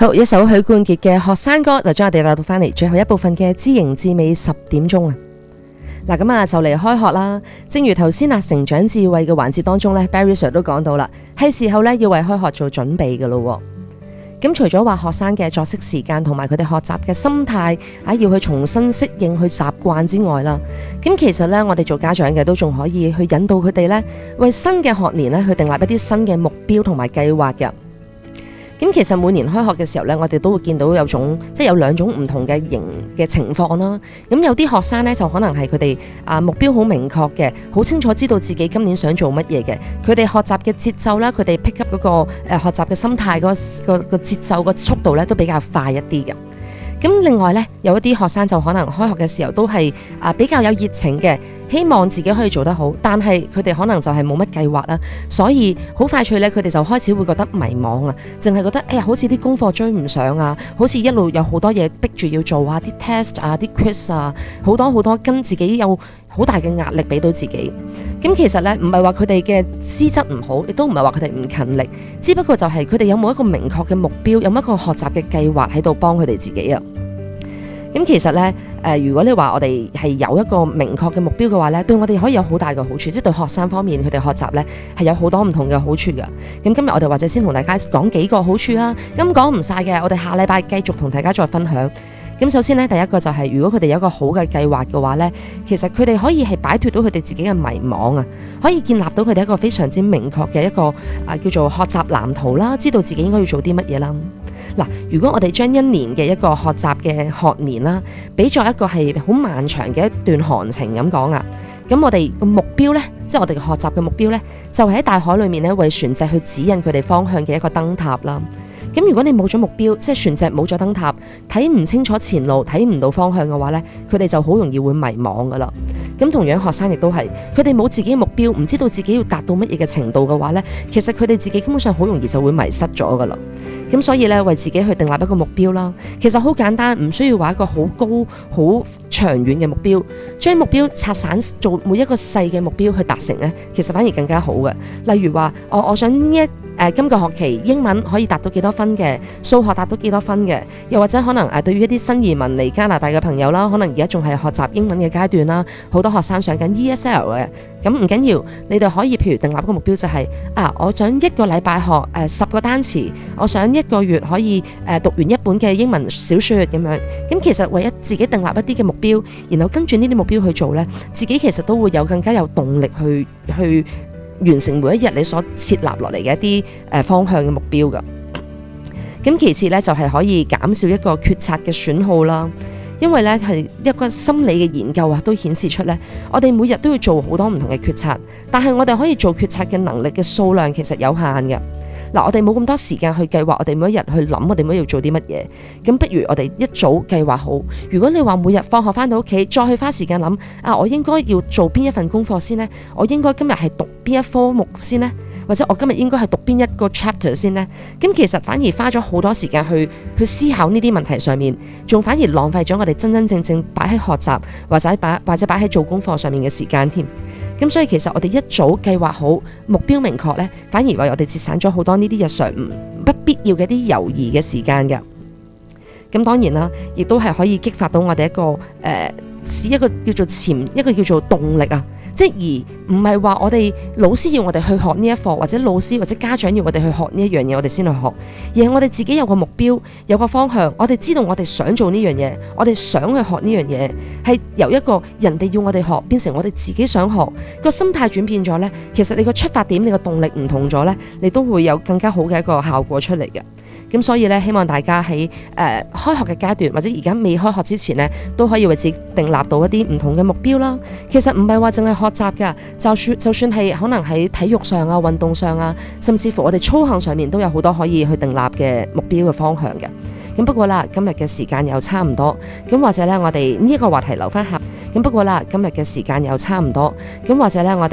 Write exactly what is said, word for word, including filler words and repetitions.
好，一首許冠傑嘅學生歌就將我哋帶到翻嚟最後一部分嘅知型知味十點鐘啊！嗱，咁啊就嚟開學啦。正如頭先啊成長智慧嘅環節當中咧 Barry Sir 都講到啦，係時候咧要為開學做準備噶咯。咁除咗話學生嘅作息時間同埋佢哋學習嘅心態啊，要去重新適應去習慣之外啦，咁其實咧我哋做家長嘅都仲可以去引導佢哋咧，為新嘅學年咧去訂立一啲新嘅目標同埋計劃嘅。咁其實每年開學嘅時候咧，我哋都會見到有種即係有兩種唔同嘅型嘅情況啦。咁有啲學生咧就可能係佢哋啊目標好明確嘅，好清楚知道自己今年想做乜嘢嘅。佢哋學習嘅節奏啦，佢哋 pick up 嗰個誒學習嘅心態，嗰個個個節奏個速度咧都比較快一啲嘅。咁另外咧，有一啲學生就可能開學嘅時候都係啊比較有熱情嘅，希望自己可以做得好，但係佢哋可能就係冇乜計劃啦，所以好快脆咧，佢哋就開始會覺得迷茫啊，淨係覺得哎呀，好似啲功課追唔上啊，好似一路有好多嘢逼住要做啊，啲 test 啊，啲 quiz 啊，好多好多跟自己有好大嘅壓力俾到自己。咁其實咧，唔係話佢哋嘅資質唔好，亦都唔係話佢哋唔勤力，只不過就係佢哋有冇一個明確嘅目標，有冇一個學習嘅計劃喺度幫佢哋自己啊。咁其實咧，誒、呃，如果你話我哋係有一個明確嘅目標嘅話咧，對我哋可以有好大嘅好處，即係對學生方面佢哋學習咧係有好多唔同嘅好處㗎。咁今日我哋或者先同大家講幾個好處啦。咁講唔晒嘅，我哋下禮拜繼續同大家再分享。咁首先咧，第一個就係、是、如果佢哋有一個好嘅計劃嘅話咧，其實佢哋可以係擺脫到佢哋自己嘅迷茫啊，可以建立到佢哋一個非常之明確嘅一個啊叫做學習藍圖啦，知道自己應該要做啲乜嘢啦。嗱，如果我哋將一年嘅一個學習嘅學年啦，比作一個係好漫長嘅一段航程咁講啊，咁我哋個目標呢，即係我哋嘅學習嘅目標呢，就係喺大海裏面呢，為船隻去指引佢哋方向嘅一個燈塔啦。咁如果你冇咗目標，即係船隻冇咗燈塔，睇唔清楚前路，睇唔到方向嘅話呢，佢哋就好容易會迷茫噶啦。咁同樣學生亦都係，佢哋冇自己嘅目標，唔知道自己要達到乜嘢嘅程度嘅話呢，其實佢哋自己根本上好容易就會迷失咗噶啦。咁所以咧，為自己去訂立一個目標啦，其實好簡單，唔需要話一個好高好長遠嘅目標，將目標拆散做每一個細嘅目標去達成呢，其實反而更加好嘅。例如話，我我想呢一誒、呃、今個學期英文可以達到幾多分嘅，數學達到幾多分嘅，又或者可能誒、呃、對於一啲新移民嚟加拿大嘅朋友啦，可能而家仲係學習英文嘅階段啦，好多學生上緊 E S L 嘅，咁唔緊要，你哋可以譬如訂立一個目標就係、是、啊，我想一個禮拜學誒十、呃、個單詞，我想一個月可以誒、呃、讀完一本嘅英文小說咁樣，咁其實為咗自己訂立一啲嘅目標，然後跟住呢啲目標去做呢，自己其實都會有更加有動力去去。完成每一日你所設立落嚟嘅一啲誒方向嘅目標噶。咁其次咧就係可以減少一個決策嘅損耗啦，因為咧係一個心理嘅研究啊，都顯示出咧，我哋每日都要做好多唔同嘅決策，但係我哋可以做決策嘅能力嘅數量其實有限嘅。嗱，我哋冇咁多時間去計劃，我哋每一日去諗，我哋每日要做啲乜嘢。咁不如我哋一早計劃好。如果你話每日放學翻到屋企，再去花時間諗啊，我應該要做邊一份功課先呢？我應該今日係讀邊一科目先呢？或者我今日應該係讀邊一個 chapter 先呢？咁其實反而花咗好多時間去去思考呢啲問題上面，仲反而浪費咗我哋真真正正擺喺學習或者擺或者擺喺做功課上面嘅時間添。咁所以其實我哋一早計劃好，目標明確呢，反而為我哋節省咗好多呢啲日常不必要嘅啲猶豫嘅時間嘅。咁當然啦，亦都係可以激發到我哋一個誒、呃，一個叫做潛，一個叫做動力啊。即而唔係話我哋老師要我哋去學呢一課，或者老師或者家長要我哋去學呢一樣嘢，我哋先去學，而係我哋自己有個目標，有個方向，我哋知道我哋想做呢樣嘢，我哋想去學呢樣嘢，係由一個人哋要我哋學，變成我哋自己想學，個心態轉變咗呢，其實你個出發點，你個動力唔同咗呢，你都會有更加好嘅一個效果出嚟嘅。咁所以咧，希望大家喺誒、呃、開學嘅階段，或者而家未開學之前呢，都可以為自己訂立到一啲唔同嘅目標啦。其實唔係話淨係學習㗎，就算就算係可能喺體育上啊、運動上啊，甚至乎我哋操行上面都有好多可以去訂立嘅目標嘅方向嘅。咁不過啦，今日嘅時間又差唔多，咁或者咧，我哋呢一個話題留翻下。咁不過啦，今日嘅時間又差唔多，咁或者咧，我哋